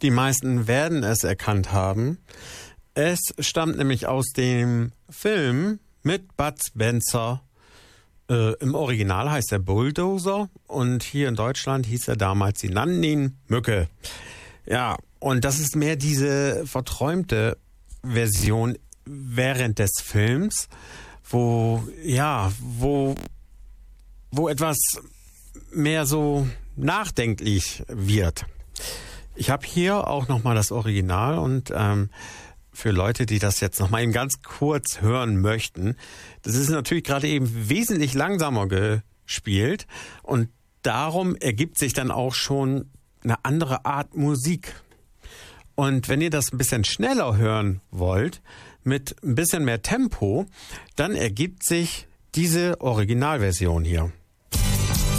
Die meisten werden es erkannt haben. Es stammt nämlich aus dem Film mit Bud Spencer. Im Original heißt er Bulldozer und hier in Deutschland hieß er damals, sie nannten ihn Mücke. Ja, und das ist mehr diese verträumte Version während des Films, wo etwas mehr so nachdenklich wird. Ich habe hier auch nochmal das Original und für Leute, die das jetzt nochmal eben ganz kurz hören möchten, das ist natürlich gerade eben wesentlich langsamer gespielt und darum ergibt sich dann auch schon eine andere Art Musik. Und wenn ihr das ein bisschen schneller hören wollt, mit ein bisschen mehr Tempo, dann ergibt sich diese Originalversion hier.